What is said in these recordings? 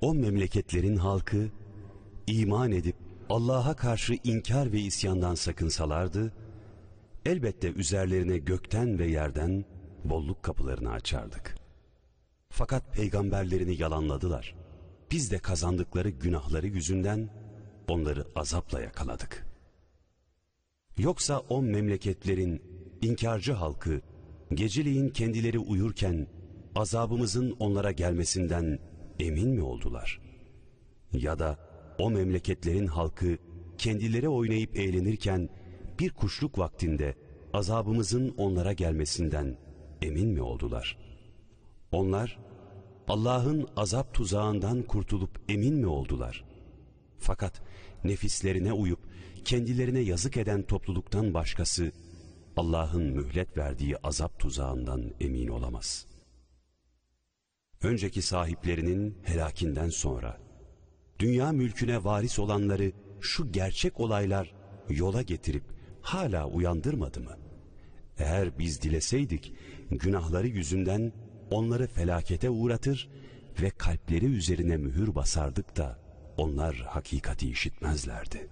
o memleketlerin halkı iman edip Allah'a karşı inkar ve isyandan sakınsalardı, elbette üzerlerine gökten ve yerden bolluk kapılarını açardık. Fakat peygamberlerini yalanladılar. Biz de kazandıkları günahları yüzünden onları azapla yakaladık. Yoksa o memleketlerin inkarcı halkı geceleyin kendileri uyurken azabımızın onlara gelmesinden emin mi oldular? Ya da o memleketlerin halkı kendileri oynayıp eğlenirken bir kuşluk vaktinde azabımızın onlara gelmesinden emin mi oldular? Onlar Allah'ın azap tuzağından kurtulup emin mi oldular? Fakat nefislerine uyup kendilerine yazık eden topluluktan başkası Allah'ın mühlet verdiği azap tuzağından emin olamaz. Önceki sahiplerinin helakinden sonra dünya mülküne varis olanları şu gerçek olaylar yola getirip hala uyandırmadı mı? Eğer biz dileseydik günahları yüzünden onları felakete uğratır ve kalpleri üzerine mühür basardık da onlar hakikati işitmezlerdi.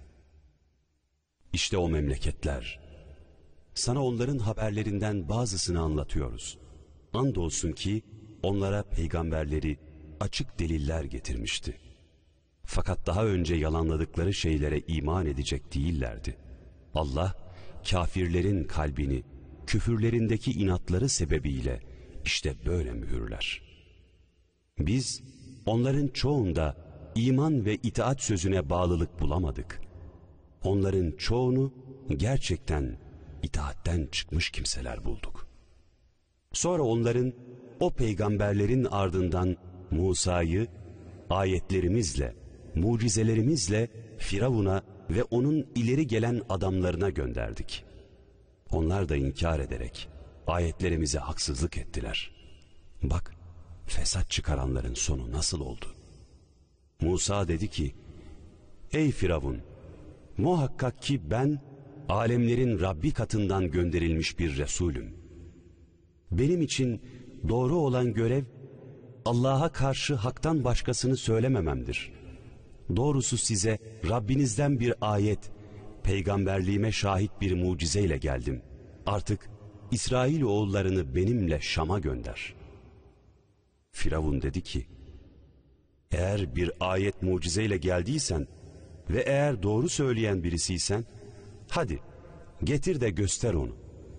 İşte o memleketler. Sana onların haberlerinden bazısını anlatıyoruz. Andolsun ki onlara peygamberleri açık deliller getirmişti. Fakat daha önce yalanladıkları şeylere iman edecek değillerdi. Allah kafirlerin kalbini küfürlerindeki inatları sebebiyle işte böyle mühürler. Biz onların çoğunda iman ve itaat sözüne bağlılık bulamadık. Onların çoğunu gerçekten itaatten çıkmış kimseler bulduk. Sonra onların o peygamberlerin ardından Musa'yı ayetlerimizle, mucizelerimizle Firavun'a ve onun ileri gelen adamlarına gönderdik. Onlar da inkar ederek ayetlerimize haksızlık ettiler. Bak, fesat çıkaranların sonu nasıl oldu? Musa dedi ki, ey Firavun, muhakkak ki ben alemlerin Rabbi katından gönderilmiş bir Resulüm. Benim için doğru olan görev Allah'a karşı haktan başkasını söylemememdir. Doğrusu size Rabbinizden bir ayet, peygamberliğime şahit bir mucizeyle geldim. Artık İsrail oğullarını benimle Şam'a gönder. Firavun dedi ki, eğer bir ayet mucizeyle geldiysen ve eğer doğru söyleyen birisiysen, hadi getir de göster onu.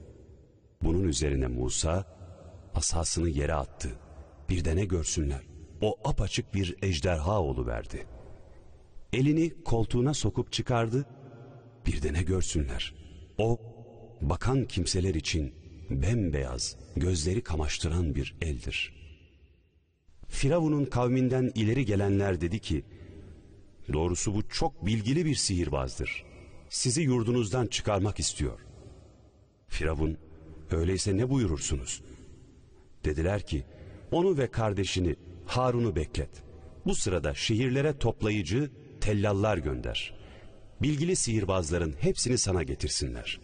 Bunun üzerine Musa asasını yere attı. Bir de ne görsünler, o apaçık bir ejderha oluverdi. Elini koltuğuna sokup çıkardı. Bir de ne görsünler, o bakan kimseler için bembeyaz, gözleri kamaştıran bir eldir. Firavun'un kavminden ileri gelenler dedi ki, doğrusu bu çok bilgili bir sihirbazdır. Sizi yurdunuzdan çıkarmak istiyor. Firavun, öyleyse ne buyurursunuz? Dediler ki, onu ve kardeşini Harun'u beklet. Bu sırada şehirlere toplayıcı tellallar gönder. Bilgili sihirbazların hepsini sana getirsinler.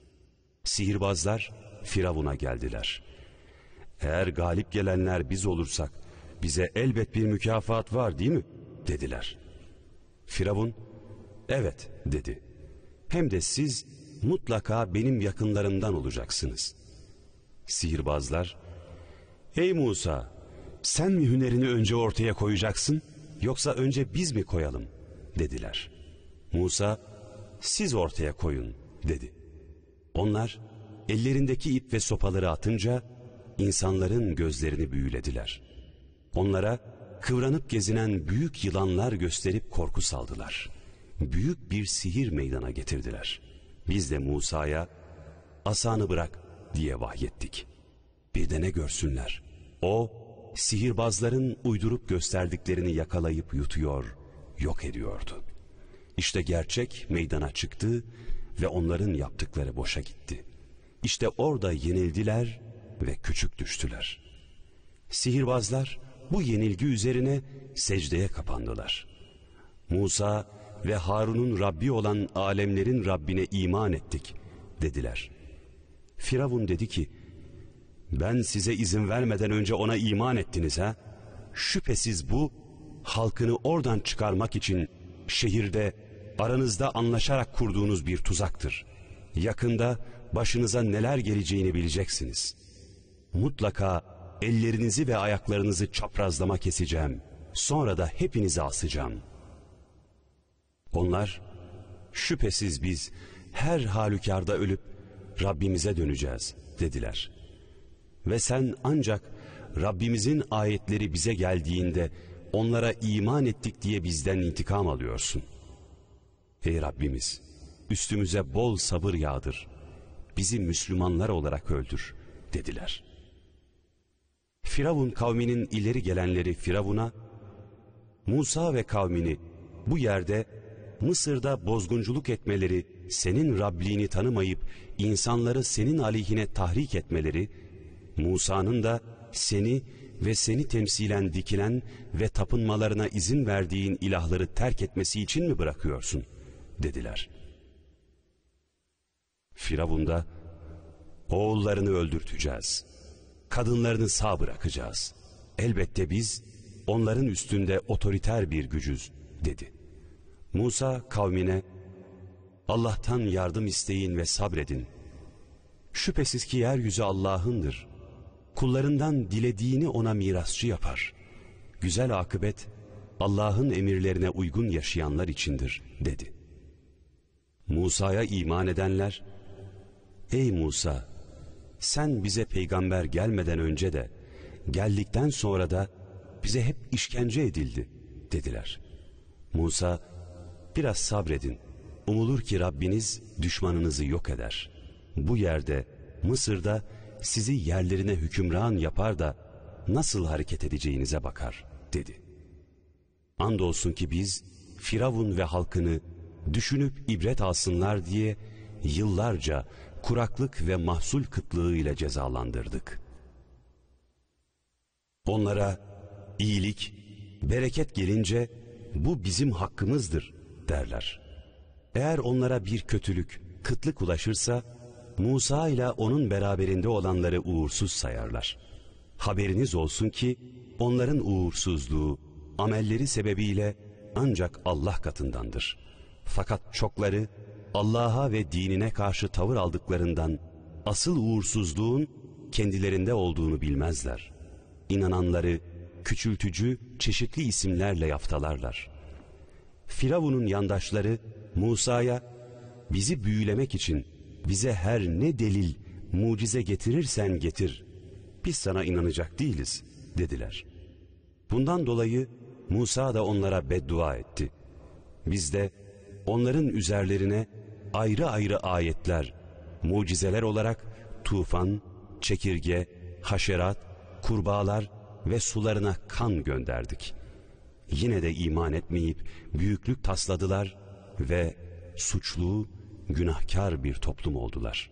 Sihirbazlar Firavun'a geldiler. Eğer galip gelenler biz olursak bize elbet bir mükafat var değil mi? Dediler. Firavun, evet dedi. Hem de siz mutlaka benim yakınlarımdan olacaksınız. Sihirbazlar, ey Musa, sen mi hünerini önce ortaya koyacaksın, yoksa önce biz mi koyalım? Dediler. Musa, siz ortaya koyun dedi. Onlar ellerindeki ip ve sopaları atınca insanların gözlerini büyülediler. Onlara kıvranıp gezinen büyük yılanlar gösterip korku saldılar. Büyük bir sihir meydana getirdiler. Biz de Musa'ya asanı bırak diye vahyettik. Bir de ne görsünler, o sihirbazların uydurup gösterdiklerini yakalayıp yutuyor, yok ediyordu. İşte gerçek meydana çıktı ve onların yaptıkları boşa gitti. İşte orada yenildiler ve küçük düştüler. Sihirbazlar bu yenilgi üzerine secdeye kapandılar. Musa ve Harun'un Rabbi olan alemlerin Rabbine iman ettik dediler. Firavun dedi ki, ben size izin vermeden önce ona iman ettiniz ha? Şüphesiz bu halkını oradan çıkarmak için şehirde aranızda anlaşarak kurduğunuz bir tuzaktır. Yakında başınıza neler geleceğini bileceksiniz. Mutlaka ellerinizi ve ayaklarınızı çaprazlama keseceğim. Sonra da hepinizi asacağım. Onlar, şüphesiz biz her halükarda ölüp Rabbimize döneceğiz dediler. Ve sen ancak Rabbimizin ayetleri bize geldiğinde onlara iman ettik diye bizden intikam alıyorsun. Ey Rabbimiz, üstümüze bol sabır yağdır, bizi Müslümanlar olarak öldür dediler. Firavun kavminin ileri gelenleri Firavun'a, Musa ve kavmini bu yerde Mısır'da bozgunculuk etmeleri, senin Rabliğini tanımayıp insanları senin aleyhine tahrik etmeleri, Musa'nın da seni ve seni temsilen dikilen ve tapınmalarına izin verdiğin ilahları terk etmesi için mi bırakıyorsun? Dediler. Firavun da, oğullarını öldürteceğiz, kadınlarını sağ bırakacağız. Elbette biz onların üstünde otoriter bir gücüz dedi. Musa kavmine, Allah'tan yardım isteyin ve sabredin. Şüphesiz ki yeryüzü Allah'ındır. Kullarından dilediğini ona mirasçı yapar. Güzel akıbet Allah'ın emirlerine uygun yaşayanlar içindir dedi. Musa'ya iman edenler, ey Musa, sen bize peygamber gelmeden önce de geldikten sonra da bize hep işkence edildi dediler. Musa, biraz sabredin, umulur ki Rabbiniz düşmanınızı yok eder. Bu yerde Mısır'da sizi yerlerine hükümran yapar da nasıl hareket edeceğinize bakar dedi. Andolsun ki biz Firavun ve halkını düşünüp ibret alsınlar diye yıllarca kuraklık ve mahsul kıtlığı ile cezalandırdık. Onlara iyilik, bereket gelince bu bizim hakkımızdır derler. Eğer onlara bir kötülük, kıtlık ulaşırsa Musa ile onun beraberinde olanları uğursuz sayarlar. Haberiniz olsun ki onların uğursuzluğu, amelleri sebebiyle ancak Allah katındandır. Fakat çokları Allah'a ve dinine karşı tavır aldıklarından asıl uğursuzluğun kendilerinde olduğunu bilmezler. İnananları küçültücü çeşitli isimlerle yaftalarlar. Firavun'un yandaşları Musa'ya, bizi büyülemek için bize her ne delil, mucize getirirsen getir, biz sana inanacak değiliz dediler. Bundan dolayı Musa da onlara beddua etti. Biz de onların üzerlerine ayrı ayrı ayetler, mucizeler olarak tufan, çekirge, haşerat, kurbağalar ve sularına kan gönderdik. Yine de iman etmeyip büyüklük tasladılar ve suçlu, günahkar bir toplum oldular.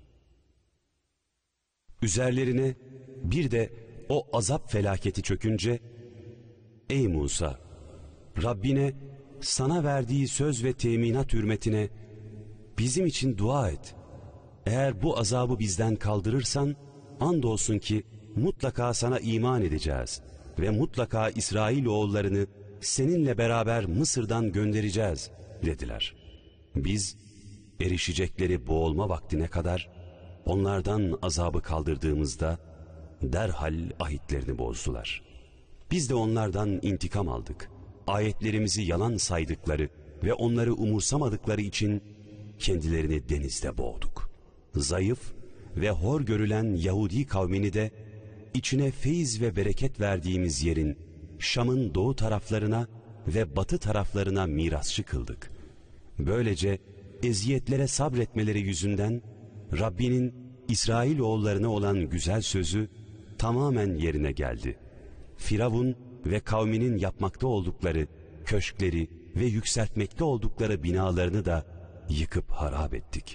Üzerlerine bir de o azap felaketi çökünce, ey Musa, Rabbine sana verdiği söz ve teminat hürmetine bizim için dua et. Eğer bu azabı bizden kaldırırsan andolsun ki mutlaka sana iman edeceğiz ve mutlaka İsrailoğullarını seninle beraber Mısır'dan göndereceğiz dediler. Biz erişecekleri boğulma vaktine kadar onlardan azabı kaldırdığımızda derhal ahitlerini bozdular. Biz de onlardan intikam aldık. Ayetlerimizi yalan saydıkları ve onları umursamadıkları için kendilerini denizde boğduk. Zayıf ve hor görülen Yahudi kavmini de içine feyiz ve bereket verdiğimiz yerin Şam'ın doğu taraflarına ve batı taraflarına mirasçı kıldık. Böylece eziyetlere sabretmeleri yüzünden Rabbinin İsrailoğullarına olan güzel sözü tamamen yerine geldi. Firavun ve kavminin yapmakta oldukları köşkleri ve yükseltmekte oldukları binalarını da yıkıp harap ettik.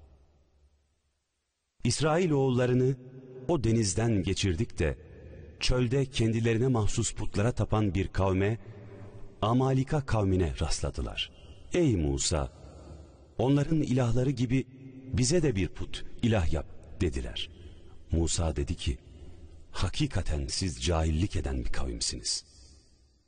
İsrailoğullarını o denizden geçirdik de çölde kendilerine mahsus putlara tapan bir kavme, Amalika kavmine rastladılar. Ey Musa! Onların ilahları gibi bize de bir put, ilah yap dediler. Musa dedi ki, hakikaten siz cahillik eden bir kavimsiniz.